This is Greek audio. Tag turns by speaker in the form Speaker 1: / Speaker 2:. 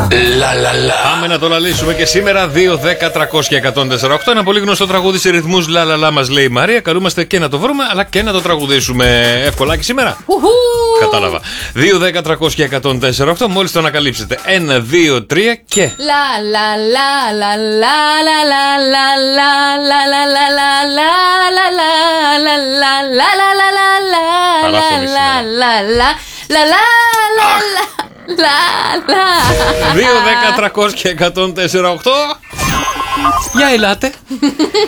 Speaker 1: Πάμε να το λαλήσουμε και σήμερα. 2, 10, 300 και 104,8. Ένα πολύ γνωστό τραγούδι σε ρυθμούς λαλαλά μας λέει η Μαρία. Καλούμαστε και να το βρούμε αλλά και να το τραγουδήσουμε. Ευκολάκι σήμερα. Κατάλαβα. 2, 10, 300 και 104,8. Μόλις το ανακαλύψετε. 1, 2, 3 και. Λα 2, 10, 300 και 104,8. Για ελάτε.